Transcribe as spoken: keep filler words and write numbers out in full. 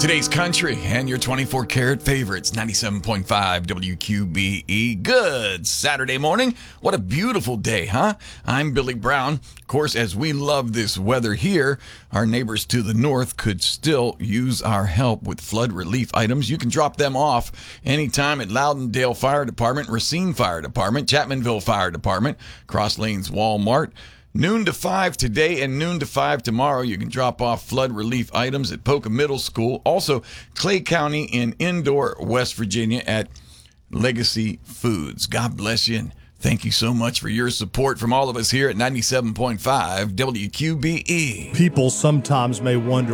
Today's country and your twenty-four karat favorites, ninety-seven point five W Q B E. Good Saturday morning. What a beautiful day, huh? I'm Billy Brown. Of course, as we love this weather here, our neighbors to the north could still use our help with flood relief items. You can drop them off anytime at Loudondale Fire Department, Racine Fire Department, Chapmanville Fire Department, Cross Lanes Walmart. Noon to five today and noon to five tomorrow. You can drop off flood relief items at Polka Middle School. Also, Clay County in Indore, West Virginia at Legacy Foods. God bless you and thank you so much for your support from all of us here at ninety-seven point five W Q B E. People sometimes may wonder